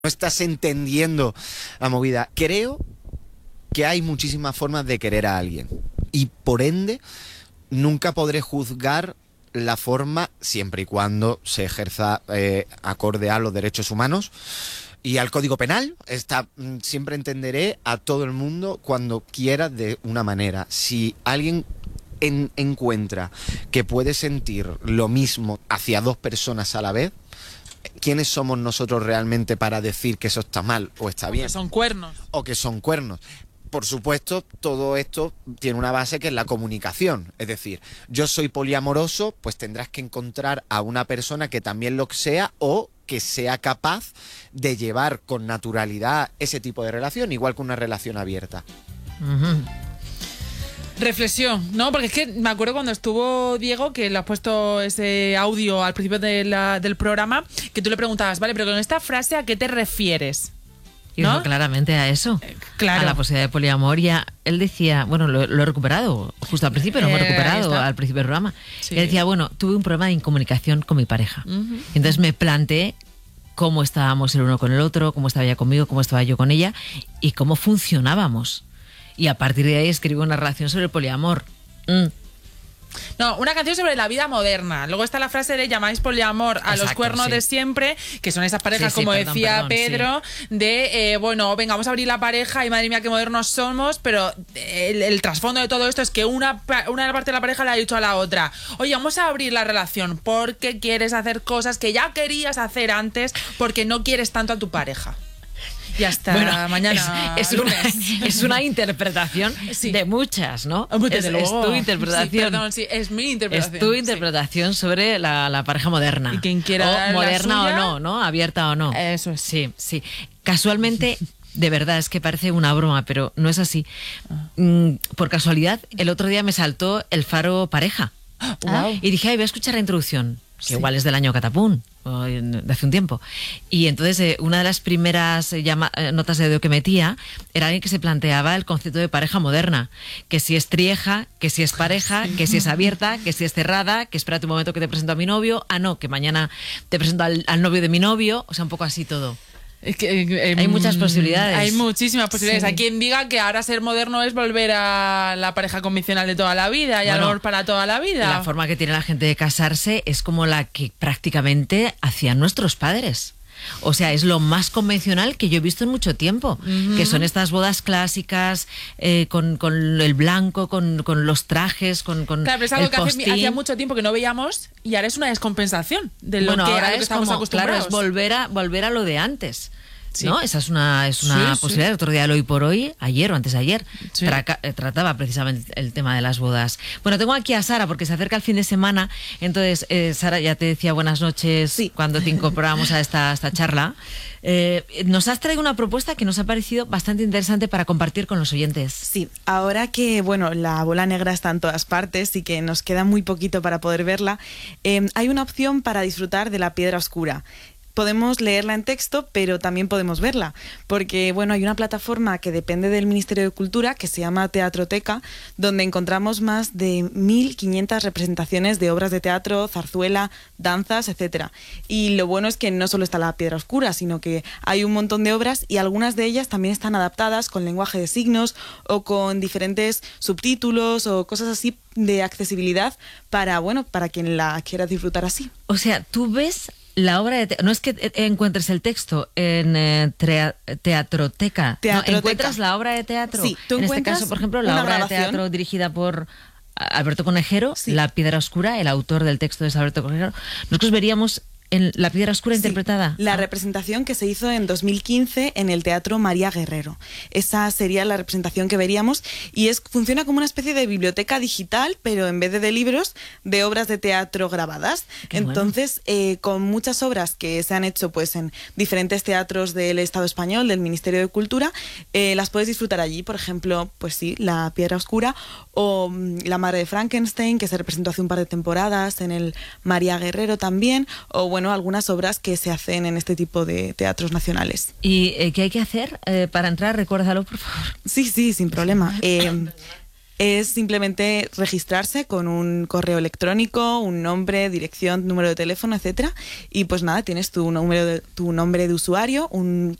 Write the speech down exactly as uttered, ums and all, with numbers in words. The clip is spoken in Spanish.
no estás entendiendo la movida. Creo que hay muchísimas formas de querer a alguien y por ende nunca podré juzgar la forma siempre y cuando se ejerza eh, acorde a los derechos humanos y al Código Penal. Está, siempre entenderé a todo el mundo cuando quiera de una manera. Si alguien en, encuentra que puede sentir lo mismo hacia dos personas a la vez, ¿quiénes somos nosotros realmente para decir que eso está mal o está bien? O que son cuernos. O que son cuernos. Por supuesto, todo esto tiene una base que es la comunicación. Es decir, yo soy poliamoroso, pues tendrás que encontrar a una persona que también lo sea o que sea capaz de llevar con naturalidad ese tipo de relación, igual que una relación abierta. Uh-huh. Reflexión, ¿no? Porque es que me acuerdo cuando estuvo Diego, que le has puesto ese audio al principio de la, del programa, que tú le preguntabas, vale, pero con esta frase, ¿a qué te refieres? Y ¿no? dijo claramente a eso, eh, claro. a la posibilidad de poliamor. Ya él decía, bueno, lo, lo he recuperado, justo al principio, lo hemos eh, recuperado al principio del programa. Sí. Él decía, bueno, tuve un problema de incomunicación con mi pareja. Uh-huh. Entonces me planteé cómo estábamos el uno con el otro, cómo estaba ella conmigo, cómo estaba yo con ella y cómo funcionábamos. Y a partir de ahí escribo una relación sobre el poliamor. Mm. No, una canción sobre la vida moderna. Luego está la frase de llamáis poliamor a Exacto, los cuernos sí. de siempre, que son esas parejas, sí, sí, como perdón, decía perdón, Pedro, sí. de, eh, bueno, venga, vamos a abrir la pareja y madre mía, qué modernos somos, pero el, el trasfondo de todo esto es que una, una parte de la pareja le ha dicho a la otra, oye, vamos a abrir la relación porque quieres hacer cosas que ya querías hacer antes porque no quieres tanto a tu pareja. Y hasta bueno, mañana. Es, es, una, es una interpretación sí. de muchas, ¿no? Es, es tu interpretación. Sí, perdón, sí, es mi interpretación. Es tu interpretación sí. sobre la, la pareja moderna. Y quien quiera o moderna suya, o no, ¿no? Abierta o no. Eso es. Sí, sí. Casualmente, de verdad, es que parece una broma, pero no es así. Mm, por casualidad, el otro día me saltó el Faro Pareja. Wow. Y dije, ay, voy a escuchar la introducción. Que sí. Igual es del año Catapún, de hace un tiempo. Y entonces eh, una de las primeras eh, llama, eh, notas de audio que metía era alguien que se planteaba el concepto de pareja moderna. Que si es trieja, que si es pareja, que si es abierta, que si es cerrada, que espérate un momento que te presento a mi novio. Ah, no, que mañana te presento al, al novio de mi novio. O sea, un poco así todo. Es que, eh, hay muchas posibilidades. Hay muchísimas posibilidades. Sí. Hay quien diga que ahora ser moderno es volver a la pareja convencional de toda la vida y bueno, al amor para toda la vida. La forma que tiene la gente de casarse es como la que prácticamente hacían nuestros padres. O sea, es lo más convencional que yo he visto en mucho tiempo, uh-huh. que son estas bodas clásicas eh, con, con el blanco, con, con los trajes, con, con claro, pero es algo el que hace, hacía mucho tiempo que no veíamos y ahora es una descompensación de lo bueno, que, ahora a lo que es estamos como, acostumbrados. Claro, es volver a, volver a lo de antes. Sí. ¿No? Esa es una, es una sí, posibilidad. Sí. Otro día, el Hoy por Hoy, ayer o antes de ayer, sí. tra- trataba precisamente el tema de las bodas. Bueno, tengo aquí a Sara porque se acerca el fin de semana. Entonces, eh, Sara, ya te decía buenas noches sí. cuando te incorporamos a esta, a esta charla. Eh, nos has traído una propuesta que nos ha parecido bastante interesante para compartir con los oyentes. Sí, ahora que bueno, la bola negra está en todas partes y que nos queda muy poquito para poder verla, eh, hay una opción para disfrutar de la piedra oscura. Podemos leerla en texto, pero también podemos verla, porque bueno, hay una plataforma que depende del Ministerio de Cultura que se llama Teatroteca, donde encontramos más de mil quinientas representaciones de obras de teatro, zarzuela, danzas, etcétera. Y lo bueno es que no solo está la piedra oscura, sino que hay un montón de obras y algunas de ellas también están adaptadas con lenguaje de signos o con diferentes subtítulos o cosas así de accesibilidad para, bueno, para quien la quiera disfrutar así. O sea, tú ves la obra de teatro, no es que encuentres el texto en eh, trea, teatroteca, teatroteca. No, encuentras la obra de teatro. Sí, tú en este encuentras caso, por ejemplo, la una obra grabación. de teatro dirigida por Alberto Conejero, sí. La Piedra Oscura, el autor del texto es Alberto Conejero. Nosotros veríamos en La Piedra Oscura sí, interpretada. La ah. representación que se hizo en dos mil quince en el Teatro María Guerrero. Esa sería la representación que veríamos y es funciona como una especie de biblioteca digital, pero en vez de, de libros, de obras de teatro grabadas. Qué Entonces, bueno. eh, con muchas obras que se han hecho pues en diferentes teatros del Estado español, del Ministerio de Cultura, eh, las puedes disfrutar allí. Por ejemplo, pues sí, La Piedra Oscura o um, La Madre de Frankenstein, que se representó hace un par de temporadas en el María Guerrero también, o bueno, Bueno, algunas obras que se hacen en este tipo de teatros nacionales. ¿Y eh, qué hay que hacer eh, para entrar? Recuérdalo, por favor. Sí, sí, sin problema. Eh, Es simplemente registrarse con un correo electrónico, un nombre, dirección, número de teléfono, etcétera. Y pues nada, tienes tu número de, tu nombre de usuario, un